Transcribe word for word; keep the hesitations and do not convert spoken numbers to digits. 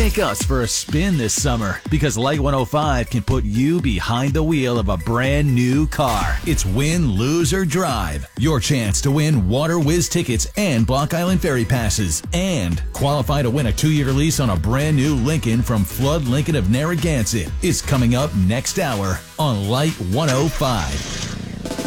Take us for a spin this summer because Light one oh five can put you behind the wheel of a brand new car. It's win, lose, or drive. Your chance to win Water Whiz tickets and Block Island Ferry passes. And qualify to win a two-year lease on a brand new Lincoln from Flood Lincoln of Narragansett. It's coming up next hour on Light one oh five.